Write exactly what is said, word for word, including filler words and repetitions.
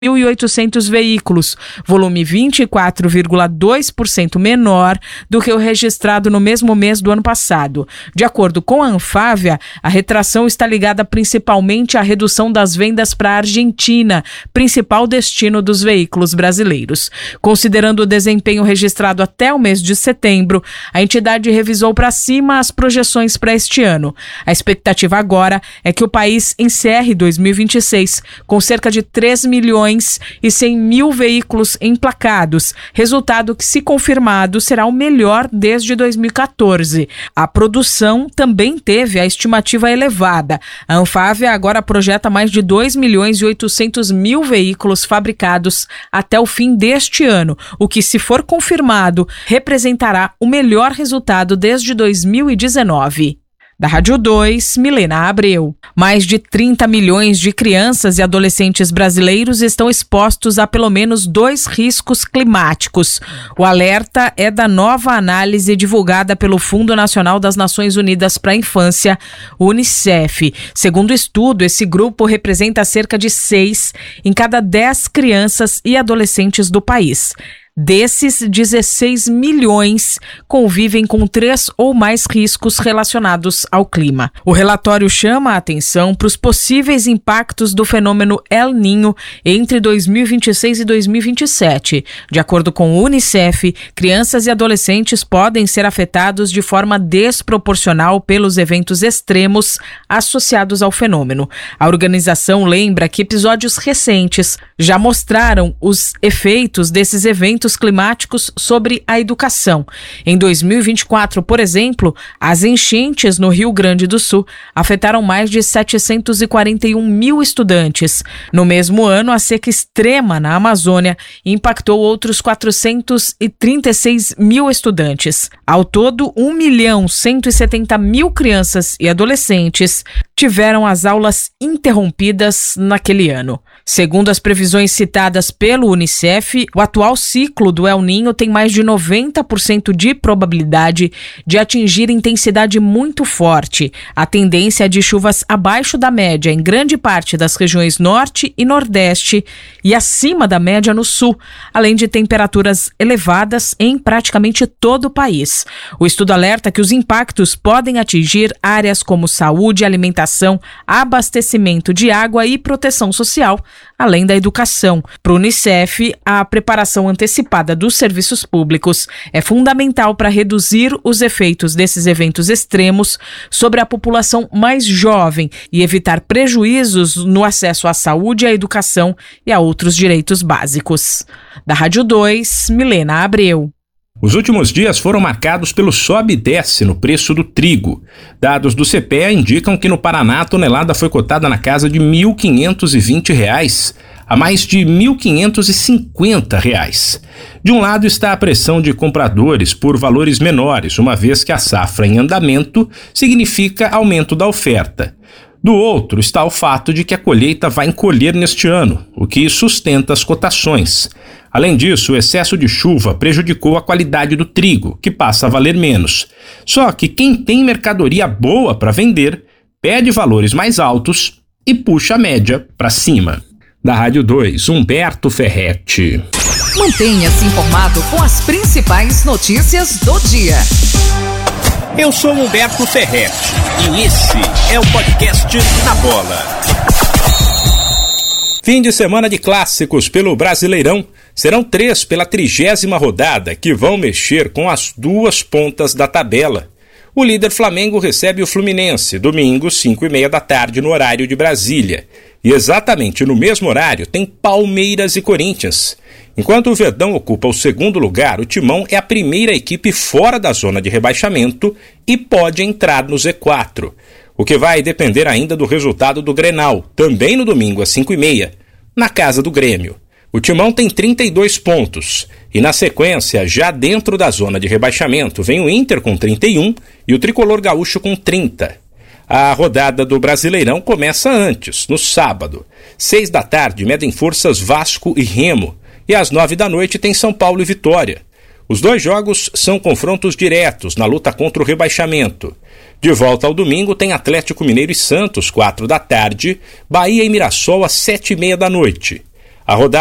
mil e oitocentos veículos, volume vinte e quatro vírgula dois por cento menor do que o registrado no mesmo mês do ano passado. De acordo com a Anfávia, a retração está ligada principalmente à redução das vendas para a Argentina, principal destino dos veículos brasileiros. Considerando o desempenho registrado até o mês de setembro, a entidade revisou para cima as projeções para este ano. A expectativa agora é que o país encerre dois mil e vinte e seis com cerca de três milhões e cem mil veículos emplacados, resultado que, se confirmado, será o melhor desde dois mil e quatorze. A produção também teve a estimativa elevada. A Anfávia agora projeta mais de dois milhões e oitocentos mil veículos fabricados até o fim deste ano, o que, se for confirmado, representará o melhor resultado desde dois mil e dezenove. Da Rádio dois, Milena Abreu. Mais de trinta milhões de crianças e adolescentes brasileiros estão expostos a pelo menos dois riscos climáticos. O alerta é da nova análise divulgada pelo Fundo Nacional das Nações Unidas para a Infância, Unicef. Segundo o estudo, esse grupo representa cerca de seis em cada dez crianças e adolescentes do país. Desses, dezesseis milhões convivem com três ou mais riscos relacionados ao clima. O relatório chama a atenção para os possíveis impactos do fenômeno El Niño entre dois mil e vinte e seis e dois mil e vinte e sete. De acordo com o Unicef, crianças e adolescentes podem ser afetados de forma desproporcional pelos eventos extremos associados ao fenômeno. A organização lembra que episódios recentes já mostraram os efeitos desses eventos climáticos sobre a educação. Em dois mil e vinte e quatro, por exemplo, as enchentes no Rio Grande do Sul afetaram mais de setecentos e quarenta e um mil estudantes. No mesmo ano, a seca extrema na Amazônia impactou outros quatrocentos e trinta e seis mil estudantes. Ao todo, um milhão cento e setenta mil crianças e adolescentes tiveram as aulas interrompidas naquele ano. Segundo as previsões citadas pelo Unicef, o atual ciclo do El Niño tem mais de noventa por cento de probabilidade de atingir intensidade muito forte. A tendência é de chuvas abaixo da média em grande parte das regiões norte e nordeste e acima da média no sul, além de temperaturas elevadas em praticamente todo o país. O estudo alerta que os impactos podem atingir áreas como saúde, alimentação, abastecimento de água e proteção social, além da educação. Para o Unicef, a preparação antecipada dos serviços públicos é fundamental para reduzir os efeitos desses eventos extremos sobre a população mais jovem e evitar prejuízos no acesso à saúde, à educação e a outros direitos básicos. Da Rádio dois, Milena Abreu. Os últimos dias foram marcados pelo sobe e desce no preço do trigo. Dados do C P E indicam que no Paraná a tonelada foi cotada na casa de mil quinhentos e vinte reais a mais de mil quinhentos e cinquenta reais. De um lado está a pressão de compradores por valores menores, uma vez que a safra em andamento significa aumento da oferta. Do outro está o fato de que a colheita vai encolher neste ano, o que sustenta as cotações. Além disso, o excesso de chuva prejudicou a qualidade do trigo, que passa a valer menos. Só que quem tem mercadoria boa para vender, pede valores mais altos e puxa a média para cima. Da Rádio dois, Humberto Ferretti. Mantenha-se informado com as principais notícias do dia. Eu sou Humberto Ferretti e esse é o podcast Na Bola. Fim de semana de clássicos pelo Brasileirão. Serão três pela trigésima rodada que vão mexer com as duas pontas da tabela. O líder Flamengo recebe o Fluminense, domingo, cinco e meia da tarde, no horário de Brasília. E exatamente no mesmo horário tem Palmeiras e Corinthians. Enquanto o Verdão ocupa o segundo lugar, o Timão é a primeira equipe fora da zona de rebaixamento e pode entrar no Z quatro. O que vai depender ainda do resultado do Grenal, também no domingo às cinco e meia, na casa do Grêmio. O Timão tem trinta e dois pontos e, na sequência, já dentro da zona de rebaixamento, vem o Inter com trinta e um e o Tricolor Gaúcho com trinta. A rodada do Brasileirão começa antes, no sábado. Seis da tarde, medem forças Vasco e Remo. E às nove da noite tem São Paulo e Vitória. Os dois jogos são confrontos diretos na luta contra o rebaixamento. De volta ao domingo tem Atlético Mineiro e Santos, quatro da tarde, Bahia e Mirassol às sete e meia da noite. A rodada